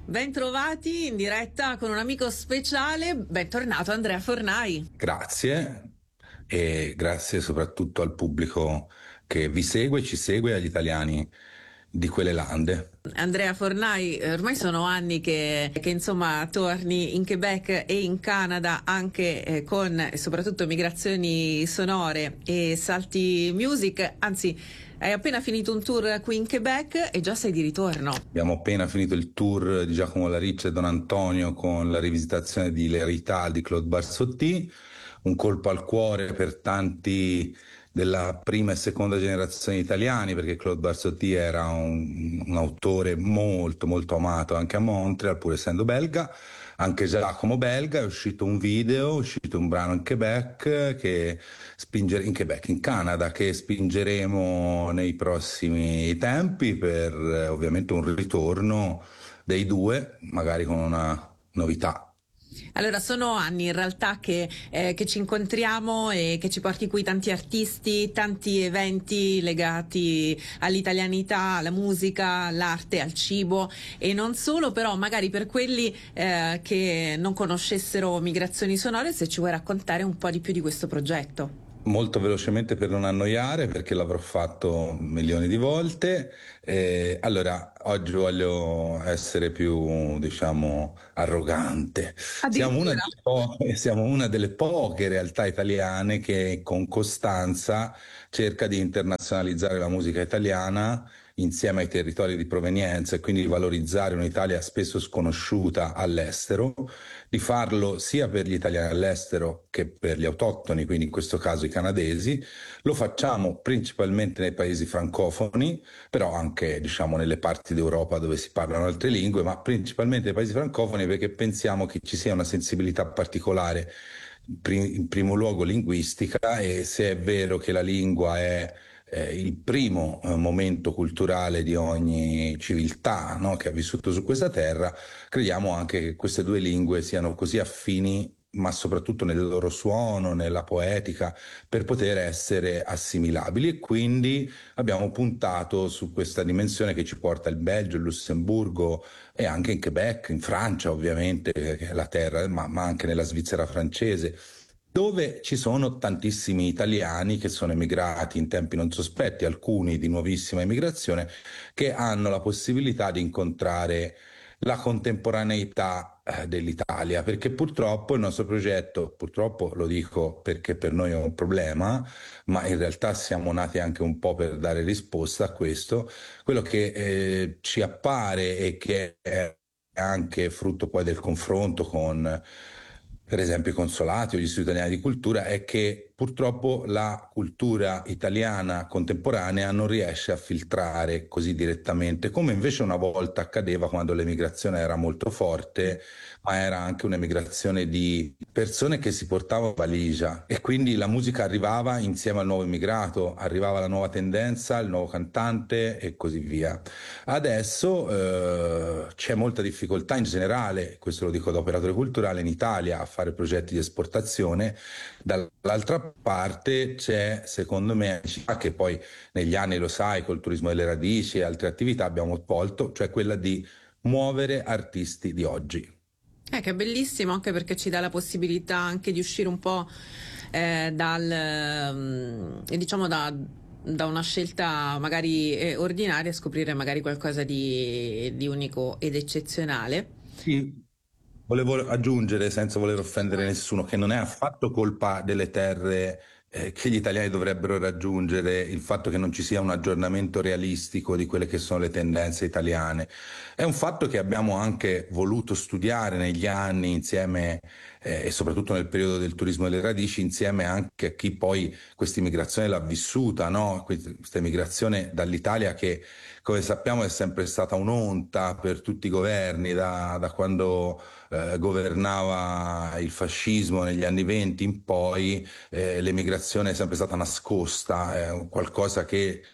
Bentrovati in diretta con un amico speciale, bentornato Andrea Fornai. Grazie e grazie soprattutto al pubblico che vi segue, ci segue, agli italiani di quelle lande. Andrea Fornai, ormai sono anni che insomma torni in Quebec e in Canada anche con soprattutto migrazioni sonore e salti music, anzi hai appena finito un tour qui in Quebec e già sei di ritorno. Abbiamo appena finito il tour di Giacomo Lariccia e Don Antonio con la rivisitazione di L'Erità di Claude Barsotti, un colpo al cuore per tanti della prima e seconda generazione italiani, perché Claude Barsotti era un autore molto molto amato anche a Montreal, pur essendo belga. Anche Giacomo belga, è uscito un video, è uscito un brano in Quebec che in Canada, che spingeremo nei prossimi tempi per ovviamente un ritorno dei due, magari con una novità. Allora, sono anni in realtà che ci incontriamo e che ci porti qui tanti artisti, tanti eventi legati all'italianità, alla musica, all'arte, al cibo e non solo, però magari per quelli che non conoscessero Migrazioni Sonore, se ci vuoi raccontare un po' di più di questo progetto. Molto velocemente per non annoiare, perché l'avrò fatto milioni di volte. Allora, oggi voglio essere più, diciamo, arrogante. Addirittura. Siamo una delle poche realtà italiane che con costanza cerca di internazionalizzare la musica italiana insieme ai territori di provenienza e quindi di valorizzare un'Italia spesso sconosciuta all'estero, di farlo sia per gli italiani all'estero che per gli autoctoni, quindi in questo caso i canadesi. Lo facciamo principalmente nei paesi francofoni, però anche diciamo nelle parti d'Europa dove si parlano altre lingue, ma principalmente nei paesi francofoni perché pensiamo che ci sia una sensibilità particolare in primo luogo linguistica, e se è vero che la lingua è il primo momento culturale di ogni civiltà, no, che ha vissuto su questa terra, crediamo anche che queste due lingue siano così affini, ma soprattutto nel loro suono, nella poetica, per poter essere assimilabili, e quindi abbiamo puntato su questa dimensione che ci porta il Belgio, il Lussemburgo e anche in Quebec, in Francia ovviamente, che è la terra, ma anche nella Svizzera francese, dove ci sono tantissimi italiani che sono emigrati in tempi non sospetti, alcuni di nuovissima emigrazione, che hanno la possibilità di incontrare la contemporaneità dell'Italia, perché purtroppo il nostro progetto, purtroppo lo dico perché per noi è un problema, ma in realtà siamo nati anche un po' per dare risposta a questo, quello che ci appare e che è anche frutto poi del confronto con, per esempio, i consolati o gli istituti italiani di cultura, è che purtroppo la cultura italiana contemporanea non riesce a filtrare così direttamente, come invece una volta accadeva quando l'emigrazione era molto forte, ma era anche un'emigrazione di persone che si portavano valigia, e quindi la musica arrivava insieme al nuovo immigrato, arrivava la nuova tendenza, il nuovo cantante e così via. Adesso c'è molta difficoltà in generale, questo lo dico da operatore culturale, in Italia a fare progetti di esportazione. Dall'altra parte c'è, secondo me, che poi negli anni, lo sai, col turismo delle radici e altre attività abbiamo tolto, cioè quella di muovere artisti di oggi. Che è bellissimo anche perché ci dà la possibilità anche di uscire un po' diciamo da una scelta magari ordinaria e scoprire magari qualcosa di unico ed eccezionale. Sì, volevo aggiungere, senza voler offendere nessuno, che non è affatto colpa delle terre che gli italiani dovrebbero raggiungere il fatto che non ci sia un aggiornamento realistico di quelle che sono le tendenze italiane. È un fatto che abbiamo anche voluto studiare negli anni insieme, e soprattutto nel periodo del turismo delle radici, insieme anche a chi poi questa immigrazione l'ha vissuta, no? Questa immigrazione dall'Italia che, come sappiamo, è sempre stata un'onta per tutti i governi, da quando governava il fascismo negli anni '20 in poi. L'emigrazione è sempre stata nascosta, è qualcosa che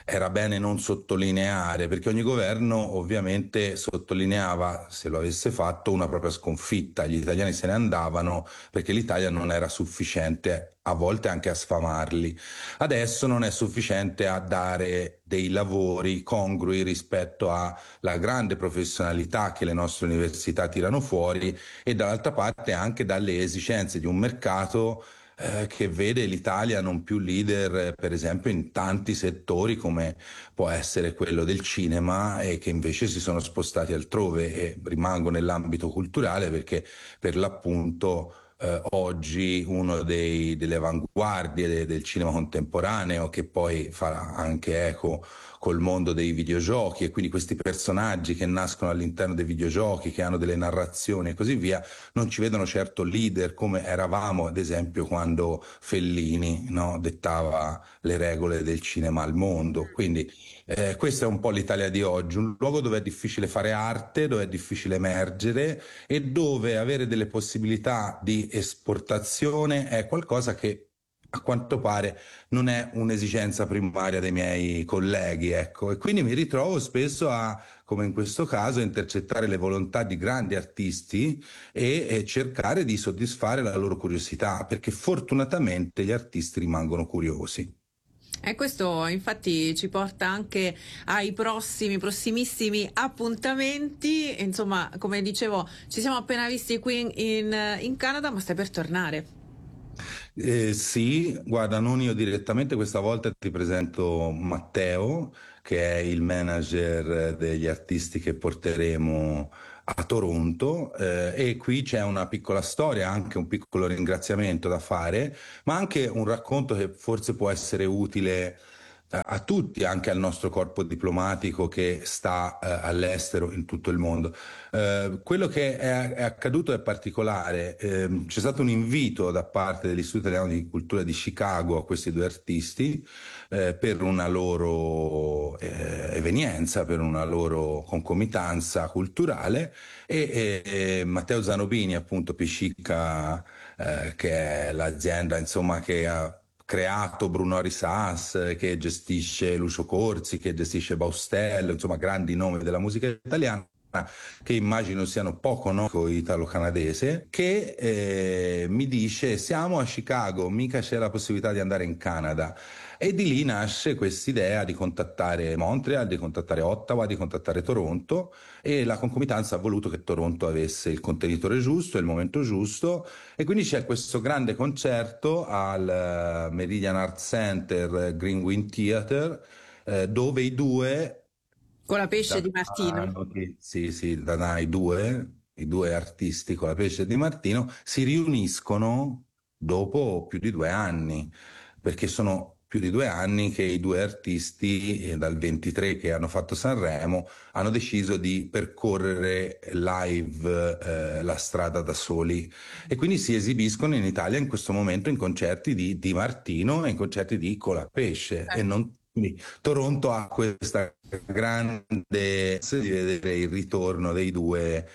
era bene non sottolineare, perché ogni governo ovviamente sottolineava, se lo avesse fatto, una propria sconfitta. Gli italiani se ne andavano perché l'Italia non era sufficiente, a volte anche a sfamarli. Adesso non è sufficiente a dare dei lavori congrui rispetto alla grande professionalità che le nostre università tirano fuori e dall'altra parte anche dalle esigenze di un mercato che vede l'Italia non più leader, per esempio, in tanti settori come può essere quello del cinema e che invece si sono spostati altrove e rimango nell'ambito culturale perché per l'appunto oggi uno delle avanguardie del cinema contemporaneo che poi fa anche eco col mondo dei videogiochi e quindi questi personaggi che nascono all'interno dei videogiochi, che hanno delle narrazioni e così via, non ci vedono certo leader come eravamo ad esempio quando Fellini, no, dettava le regole del cinema al mondo. Quindi questa è un po' l'Italia di oggi, un luogo dove è difficile fare arte, dove è difficile emergere e dove avere delle possibilità di esportazione è qualcosa che a quanto pare non è un'esigenza primaria dei miei colleghi, ecco, e quindi mi ritrovo spesso a, come in questo caso, a intercettare le volontà di grandi artisti e cercare di soddisfare la loro curiosità, perché fortunatamente gli artisti rimangono curiosi. E questo infatti ci porta anche ai prossimissimi appuntamenti. Insomma, come dicevo, ci siamo appena visti qui in Canada, ma stai per tornare. Sì, guarda, non io direttamente, questa volta ti presento Matteo, che è il manager degli artisti che porteremo a Toronto, e qui c'è una piccola storia, anche un piccolo ringraziamento da fare, ma anche un racconto che forse può essere utile a tutti, anche al nostro corpo diplomatico che sta all'estero in tutto il mondo. Quello che è accaduto è particolare. C'è stato un invito da parte dell'Istituto Italiano di Cultura di Chicago a questi due artisti per una loro evenienza, per una loro concomitanza culturale e Matteo Zanobini, appunto Piscicca, che è l'azienda insomma che ha creato Bruno Arisas, che gestisce Lucio Corsi, che gestisce Baustello, insomma grandi nomi della musica italiana che immagino siano poco noti italo-canadese, che mi dice siamo a Chicago, mica c'è la possibilità di andare in Canada. E di lì nasce quest'idea di contattare Montreal, di contattare Ottawa, di contattare Toronto e la concomitanza ha voluto che Toronto avesse il contenitore giusto, il momento giusto e quindi c'è questo grande concerto al Meridian Art Center Green Wing Theatre dove i due Con la pesce di Martino. Danano, sì, sì, i due artisti con la pesce di Martino si riuniscono dopo più di 2 anni, perché sono più di 2 anni che i due artisti, dal 23 che hanno fatto Sanremo, hanno deciso di percorrere live la strada da soli e quindi si esibiscono in Italia in questo momento in concerti di Martino e in concerti di Colapesce e non quindi Toronto ha questa grande di vedere il ritorno dei due,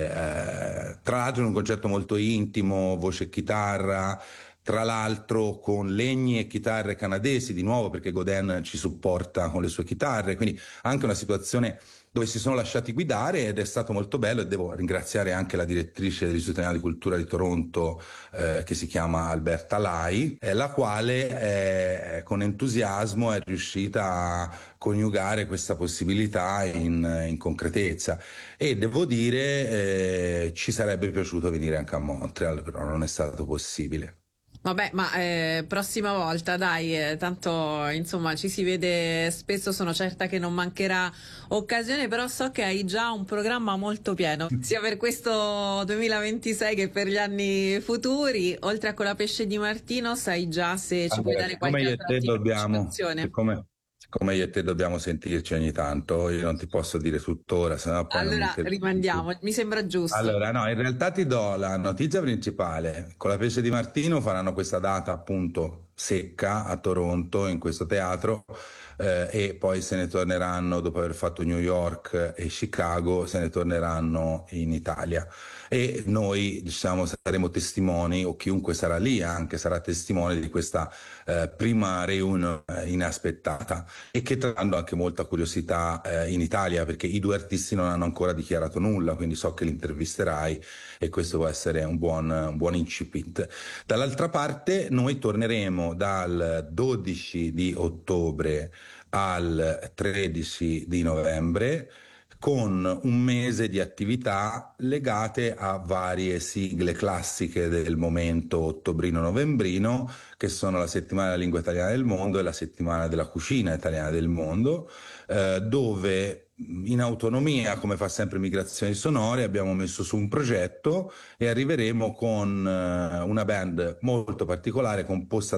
tra l'altro in un concerto molto intimo, voce e chitarra, tra l'altro con legni e chitarre canadesi, di nuovo perché Godin ci supporta con le sue chitarre, quindi anche una situazione dove si sono lasciati guidare ed è stato molto bello e devo ringraziare anche la direttrice dell'Istituto Italiano di Cultura di Toronto che si chiama Alberta Lai, la quale con entusiasmo è riuscita a coniugare questa possibilità in concretezza e devo dire ci sarebbe piaciuto venire anche a Montreal, però non è stato possibile. Vabbè, ma prossima volta, dai, tanto insomma ci si vede spesso, sono certa che non mancherà occasione, però so che hai già un programma molto pieno, sia per questo 2026 che per gli anni futuri. Oltre a Colapesce di Martino, sai già se ci puoi Allora, dare qualche altra anticipazione. siccome io e te dobbiamo sentirci ogni tanto, io non ti posso dire tuttora, sennò poi non mi Allora interrompi. rimandiamo, mi sembra giusto. Allora, no, in realtà ti do la notizia principale. Con la Pesce di Martino faranno questa data appunto secca a Toronto, in questo teatro, e poi se ne torneranno, dopo aver fatto New York e Chicago, se ne torneranno in Italia. E noi, diciamo, saremo testimoni, o chiunque sarà lì anche sarà testimone di questa prima reunion inaspettata, e che tra l'altro anche molta curiosità in Italia, perché i due artisti non hanno ancora dichiarato nulla, quindi so che li intervisterai e questo può essere un buon incipit. Dall'altra parte noi torneremo dal 12 di ottobre al 13 di novembre con un mese di attività legate a varie sigle classiche del momento ottobrino-novembrino, che sono la settimana della lingua italiana del mondo e la settimana della cucina italiana del mondo, dove in autonomia, come fa sempre Migrazioni Sonore, abbiamo messo su un progetto e arriveremo con una band molto particolare composta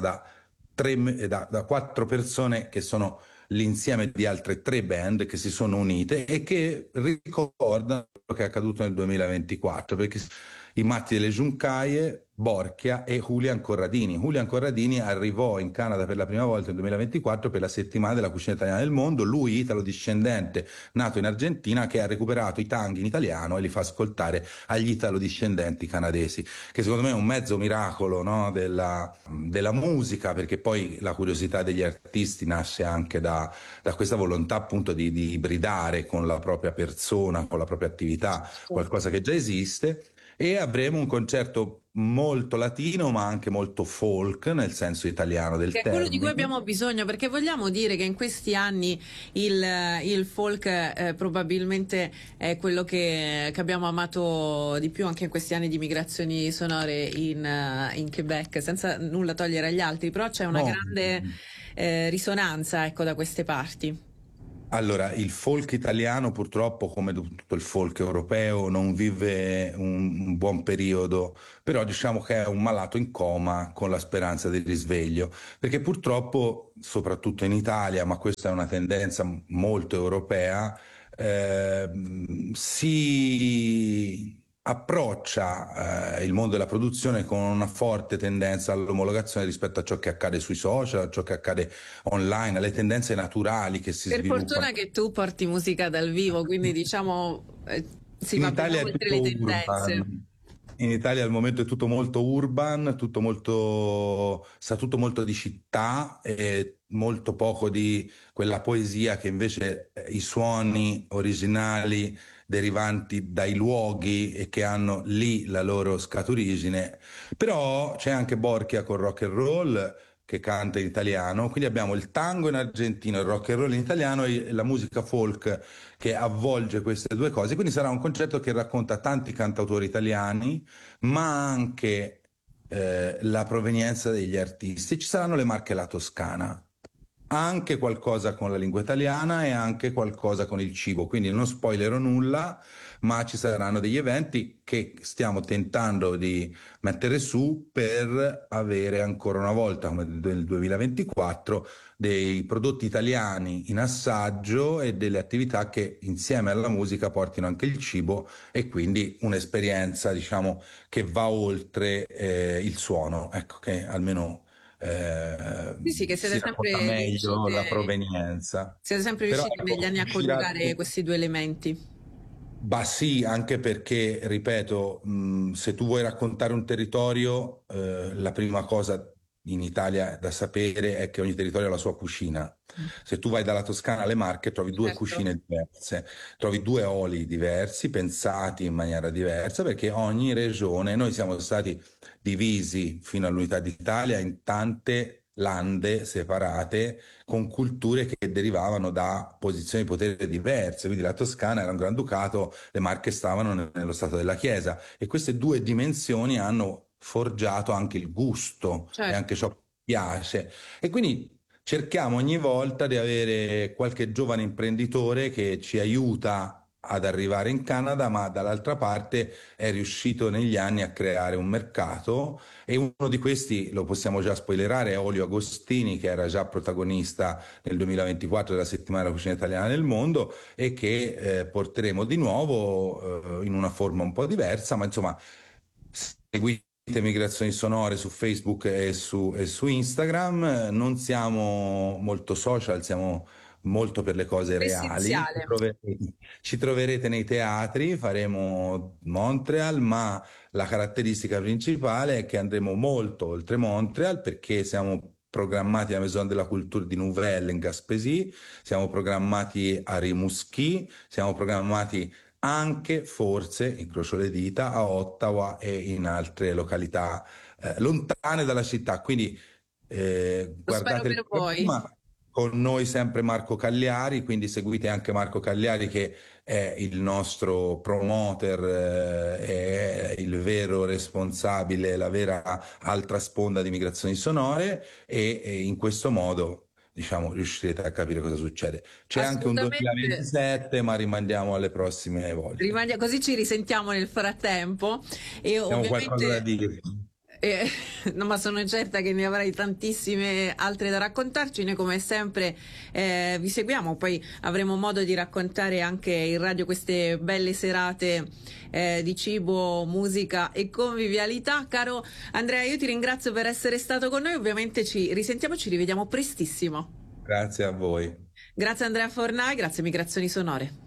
da quattro persone che sono l'insieme di altre tre band che si sono unite e che ricordano quello che è accaduto nel 2024, perché i Matti delle Giuncaie, Borchia e Julian Corradini. Julian Corradini arrivò in Canada per la prima volta nel 2024 per la settimana della cucina italiana del mondo, lui italo-discendente nato in Argentina che ha recuperato i tanghi in italiano e li fa ascoltare agli italo-discendenti canadesi, che secondo me è un mezzo miracolo, no, della musica, perché poi la curiosità degli artisti nasce anche da questa volontà appunto di ibridare con la propria persona, con la propria attività, qualcosa che già esiste. E avremo un concerto molto latino ma anche molto folk nel senso italiano del Che è quello di cui termine. abbiamo bisogno, perché vogliamo dire che in questi anni il folk probabilmente è quello che abbiamo amato di più anche in questi anni di migrazioni sonore in Quebec, senza nulla togliere agli altri, però c'è una No. grande risonanza, ecco, da queste parti. Allora, il folk italiano purtroppo, come tutto il folk europeo, non vive un buon periodo, però diciamo che è un malato in coma con la speranza di risveglio, perché purtroppo, soprattutto in Italia, ma questa è una tendenza molto europea, si approccia il mondo della produzione con una forte tendenza all'omologazione rispetto a ciò che accade sui social, a ciò che accade online, alle tendenze naturali che si Per sviluppano. fortuna che tu porti musica dal vivo, quindi diciamo si In va ben Italia è oltre tutto le tendenze. urban. In Italia al momento è tutto molto urban, tutto molto, sa tutto molto di città e molto poco di quella poesia che invece i suoni originali derivanti dai luoghi e che hanno lì la loro scaturigine. Però c'è anche Borchia con rock and roll che canta in italiano, quindi abbiamo il tango in argentino, il rock and roll in italiano e la musica folk che avvolge queste due cose. Quindi sarà un concerto che racconta tanti cantautori italiani, ma anche la provenienza degli artisti. Ci saranno le Marche e la Toscana, anche qualcosa con la lingua italiana e anche qualcosa con il cibo, quindi non spoilerò nulla, ma ci saranno degli eventi che stiamo tentando di mettere su per avere ancora una volta, come nel 2024, dei prodotti italiani in assaggio e delle attività che insieme alla musica portino anche il cibo e quindi un'esperienza, diciamo, che va oltre il suono, ecco, che almeno Sì, sì, che si racconta meglio la provenienza. siete sempre Però riusciti ecco, negli anni a uscirà. coniugare questi due elementi. Bah sì, anche perché, ripeto, se tu vuoi raccontare un territorio, la prima cosa in Italia da sapere è che ogni territorio ha la sua cucina. Se tu vai dalla Toscana alle Marche trovi due Certo. cucine diverse, trovi due oli diversi, pensati in maniera diversa, perché ogni regione, noi siamo stati divisi fino all'Unità d'Italia in tante lande separate con culture che derivavano da posizioni di potere diverse, quindi la Toscana era un granducato, le Marche stavano nello stato della Chiesa e queste due dimensioni hanno forgiato anche il gusto e Certo. anche ciò che piace e quindi cerchiamo ogni volta di avere qualche giovane imprenditore che ci aiuta ad arrivare in Canada, ma dall'altra parte è riuscito negli anni a creare un mercato e uno di questi, lo possiamo già spoilerare, è Olio Agostini, che era già protagonista nel 2024 della Settimana della Cucina Italiana nel Mondo e che porteremo di nuovo in una forma un po' diversa, ma insomma seguite Migrazioni Sonore su Facebook e su Instagram. Non siamo molto social, siamo molto per le cose reali. Ci Essenziale. ci troverete nei teatri, faremo Montreal, ma la caratteristica principale è che andremo molto oltre Montreal perché siamo programmati alla Maison de la Culture di Nouvelle in Gaspésie, siamo programmati a Rimouski, siamo programmati anche forse, incrocio le dita, a Ottawa e in altre località lontane dalla città. Quindi Lo spero guardate il per voi. programma, con noi sempre Marco Cagliari, quindi seguite anche Marco Cagliari che è il nostro promoter, è il vero responsabile, la vera altra sponda di Migrazioni Sonore e in questo modo diciamo, riuscirete a capire cosa succede. C'è anche un Assolutamente. 2027, ma rimandiamo alle prossime volte. Così ci risentiamo nel frattempo e Abbiamo qualcosa da ovviamente dire. eh, no, ma sono certa che ne avrai tantissime altre da raccontarci. Noi come sempre vi seguiamo, poi avremo modo di raccontare anche in radio queste belle serate di cibo, musica e convivialità. Caro Andrea, io ti ringrazio per essere stato con noi, ovviamente ci risentiamo, ci rivediamo prestissimo. Grazie a voi. Grazie Andrea Fornai, grazie Migrazioni Sonore.